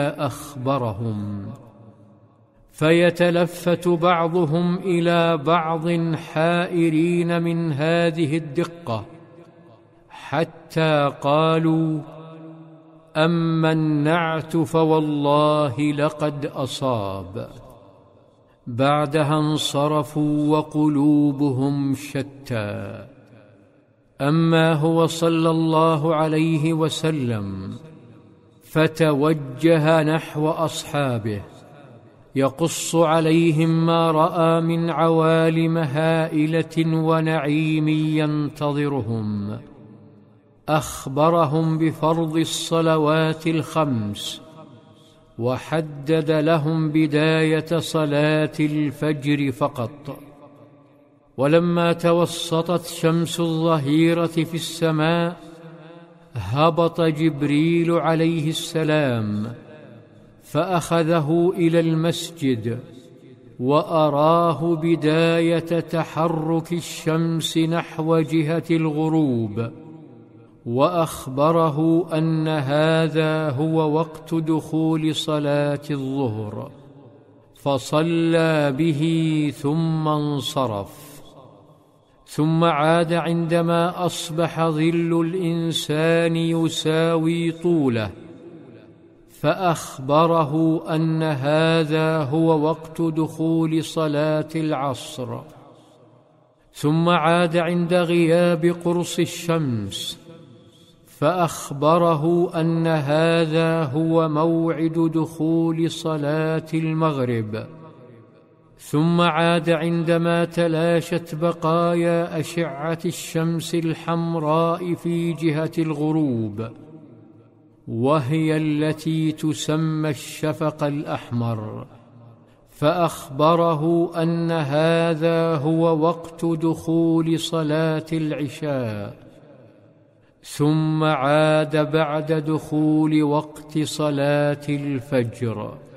أخبرهم، فيتلفت بعضهم إلى بعض حائرين من هذه الدقة، حتى قالوا: أما النعت فوالله لقد أصاب. بعدها انصرفوا وقلوبهم شتى. أما هو صلى الله عليه وسلم فتوجه نحو أصحابه يقص عليهم ما رأى من عوالم هائلة ونعيم ينتظرهم. أخبرهم بفرض الصلوات الخمس، وحدد لهم بداية صلاة الفجر فقط. ولما توسطت شمس الظهيرة في السماء، هبط جبريل عليه السلام فأخذه إلى المسجد، وأراه بداية تحرك الشمس نحو جهة الغروب، وأخبره أن هذا هو وقت دخول صلاة الظهر، فصلى به ثم انصرف. ثم عاد عندما أصبح ظل الإنسان يساوي طوله، فأخبره أن هذا هو وقت دخول صلاة العصر. ثم عاد عند غياب قرص الشمس، فأخبره أن هذا هو موعد دخول صلاة المغرب. ثم عاد عندما تلاشت بقايا أشعة الشمس الحمراء في جهة الغروب، وهي التي تسمى الشفق الأحمر، فأخبره أن هذا هو وقت دخول صلاة العشاء. ثم عاد بعد دخول وقت صلاة الفجر.